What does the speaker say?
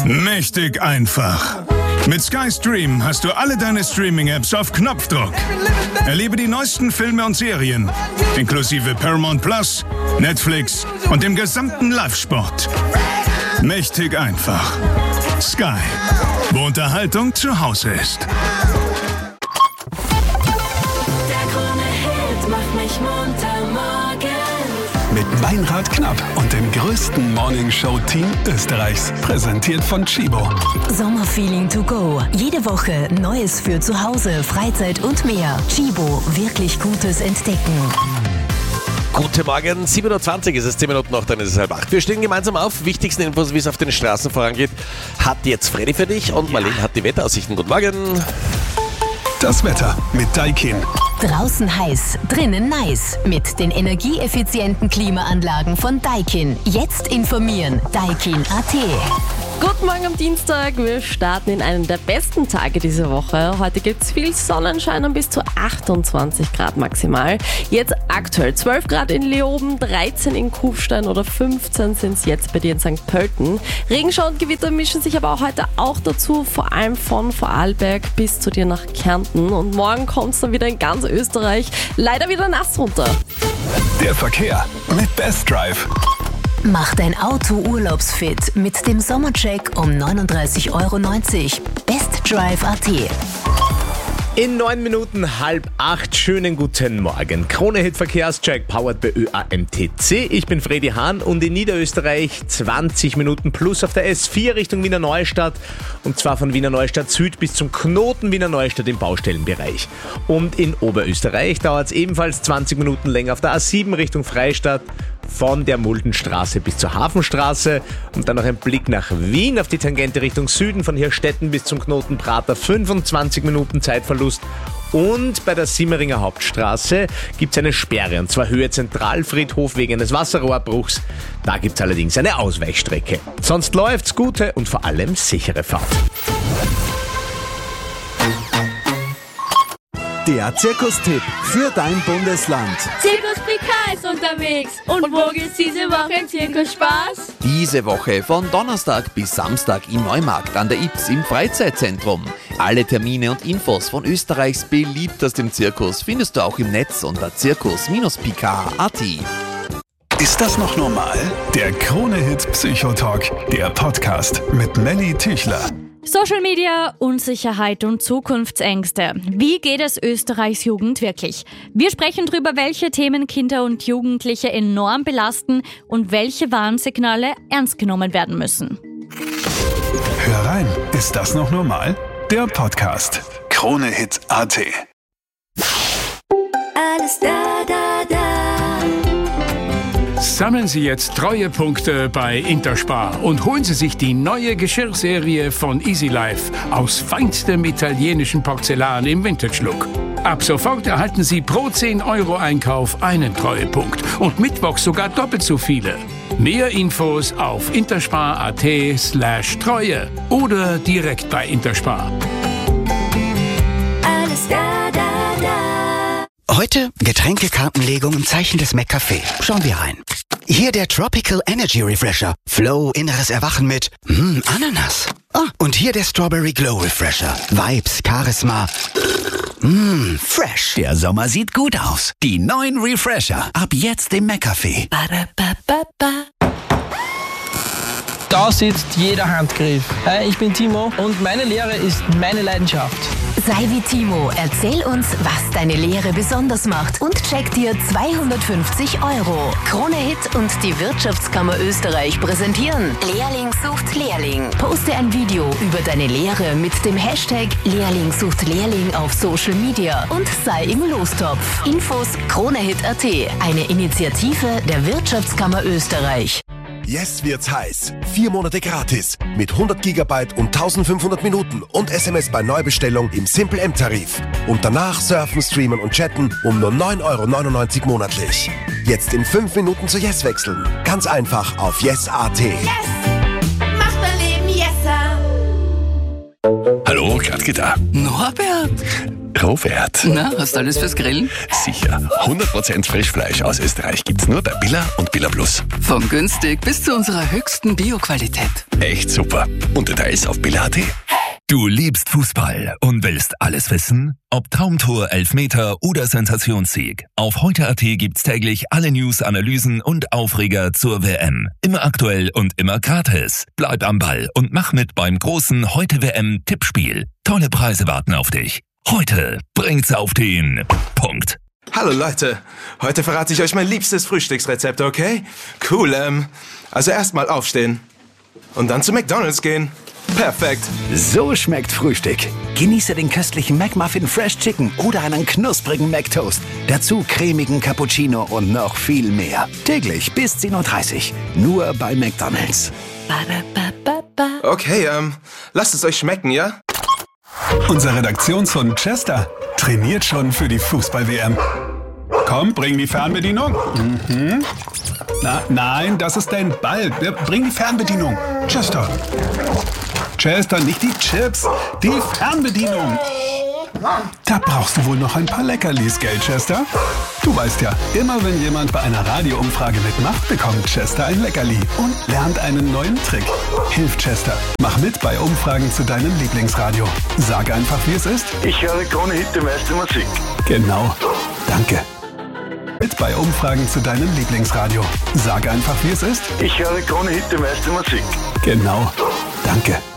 Mächtig einfach. Mit Sky Stream hast du alle deine Streaming-Apps auf Knopfdruck. Erlebe die neuesten Filme und Serien, inklusive Paramount Plus, Netflix und dem gesamten Live-Sport. Mächtig einfach. Sky, wo Unterhaltung zu Hause ist. Der Krone-Hit macht mich munter morgens. Mit Meinrad Knapp und dem größten Morningshow-Team Österreichs. Präsentiert von Chibo. Sommerfeeling to go. Jede Woche Neues für zu Hause, Freizeit und mehr. Chibo, wirklich Gutes entdecken. Guten Morgen, 7.20 Uhr ist es, 10 Minuten noch, dann ist es 7:30. Wir stehen gemeinsam auf. Wichtigsten Infos, wie es auf den Straßen vorangeht, hat jetzt Freddy für dich und Marlene hat die Wetteraussichten. Guten Morgen. Das Wetter mit Daikin. Draußen heiß, drinnen nice. Mit den energieeffizienten Klimaanlagen von Daikin. Jetzt informieren. Daikin.at. Guten Morgen am Dienstag. Wir starten in einen der besten Tage dieser Woche. Heute gibt es viel Sonnenschein und bis zu 28 Grad maximal. Jetzt aktuell 12 Grad in Leoben, 13 in Kufstein oder 15 sind es jetzt bei dir in St. Pölten. Regenschau und Gewitter mischen sich aber auch heute auch dazu, vor allem von Vorarlberg bis zu dir nach Kärnten. Und morgen kommt es dann wieder in ganz Österreich. Leider wieder nass runter. Der Verkehr mit Best Drive. Mach dein Auto urlaubsfit mit dem Sommercheck um 39,90 €. BestDrive.at. In 9 Minuten 7:30, schönen guten Morgen. Krone-Hit Verkehrscheck, powered by ÖAMTC. Ich bin Freddy Hahn und in Niederösterreich 20 Minuten plus auf der S4 Richtung Wiener Neustadt. Und zwar von Wiener Neustadt Süd bis zum Knoten Wiener Neustadt im Baustellenbereich. Und in Oberösterreich dauert es ebenfalls 20 Minuten länger auf der A7 Richtung Freistadt. Von der Muldenstraße bis zur Hafenstraße und dann noch ein Blick nach Wien auf die Tangente Richtung Süden, von Hirstetten bis zum Knoten Prater 25 Minuten Zeitverlust. Und bei der Simmeringer Hauptstraße gibt es eine Sperre, und zwar Höhe Zentralfriedhof wegen eines Wasserrohrbruchs. Da gibt es allerdings eine Ausweichstrecke. Sonst läuft's, gute und vor allem sichere Fahrt. Der Zirkustipp für dein Bundesland. Zirkus PK ist unterwegs. Und wo gibt's diese Woche im Zirkusspaß? Diese Woche von Donnerstag bis Samstag im Neumarkt an der Ips im Freizeitzentrum. Alle Termine und Infos von Österreichs beliebtestem Zirkus findest du auch im Netz unter zirkus-pk.at. Ist das noch normal? Der Krone-Hit Psychotalk. Der Podcast mit Melly Tüchler. Social Media, Unsicherheit und Zukunftsängste. Wie geht es Österreichs Jugend wirklich? Wir sprechen darüber, welche Themen Kinder und Jugendliche enorm belasten und welche Warnsignale ernst genommen werden müssen. Hör rein, ist das noch normal? Der Podcast. Krone-Hit.at. Alles da, da, da. Sammeln Sie jetzt Treuepunkte bei Interspar und holen Sie sich die neue Geschirrserie von Easy Life aus feinstem italienischen Porzellan im Vintage-Look. Ab sofort erhalten Sie pro 10 € Einkauf einen Treuepunkt und mittwochs sogar doppelt so viele. Mehr Infos auf interspar.at/Treue oder direkt bei Interspar. Alles da, da, da. Heute Getränkekartenlegung im Zeichen des McCafé. Schauen wir rein. Hier der Tropical Energy Refresher. Flow, inneres Erwachen mit Ananas. Und hier der Strawberry Glow Refresher. Vibes, Charisma. Fresh. Der Sommer sieht gut aus. Die neuen Refresher. Ab jetzt im McCafé. Da sitzt jeder Handgriff. Hi, ich bin Timo und meine Lehre ist meine Leidenschaft. Sei wie Timo, erzähl uns, was deine Lehre besonders macht und check dir 250 €. Krone-Hit und die Wirtschaftskammer Österreich präsentieren Lehrling sucht Lehrling. Poste ein Video über deine Lehre mit dem Hashtag Lehrling sucht Lehrling auf Social Media und sei im Lostopf. Infos Krone-Hit.at, eine Initiative der Wirtschaftskammer Österreich. Jetzt wird's heiß. 4 Monate gratis. Mit 100 GB und 1500 Minuten und SMS bei Neubestellung im Simple M-Tarif. Und danach surfen, streamen und chatten um nur 9,99 € monatlich. Jetzt in 5 Minuten zu Yes wechseln. Ganz einfach auf Yes.at. Yes! Mach dein Leben Yesser! Hallo, Gradke da. Norbert. Robert. Na, hast du alles fürs Grillen? Sicher. 100% Frischfleisch aus Österreich gibt's nur bei Billa und Billa Plus. Von günstig bis zu unserer höchsten Bioqualität. Echt super. Und Details auf Bild.at. Du liebst Fußball und willst alles wissen? Ob Traumtor, Elfmeter oder Sensationssieg. Auf heute.at gibt's täglich alle News, Analysen und Aufreger zur WM. Immer aktuell und immer gratis. Bleib am Ball und mach mit beim großen Heute-WM-Tippspiel. Tolle Preise warten auf dich. Heute bringt's auf den Punkt. Hallo Leute, heute verrate ich euch mein liebstes Frühstücksrezept, okay? Cool, also erstmal aufstehen und dann zu McDonald's gehen. Perfekt. So schmeckt Frühstück. Genieße den köstlichen McMuffin Fresh Chicken oder einen knusprigen McToast. Dazu cremigen Cappuccino und noch viel mehr. Täglich bis 10:30 Uhr. Nur bei McDonald's. Okay, lasst es euch schmecken, ja? Unser Redaktionshund Chester trainiert schon für die Fußball-WM. Komm, bring die Fernbedienung. Mhm. Nein, das ist dein Ball. Bring die Fernbedienung. Chester, nicht die Chips, die Fernbedienung. Da brauchst du wohl noch ein paar Leckerlis, gell, Chester? Du weißt ja, immer wenn jemand bei einer Radioumfrage mitmacht, bekommt Chester ein Leckerli und lernt einen neuen Trick. Hilf Chester. Mach mit bei Umfragen zu deinem Lieblingsradio. Sag einfach, wie es ist. Ich höre Krone Hit, die meiste Musik. Genau. Danke. Mit bei Umfragen zu deinem Lieblingsradio. Sag einfach, wie es ist. Ich höre Krone Hit, die meiste Musik. Genau. Danke.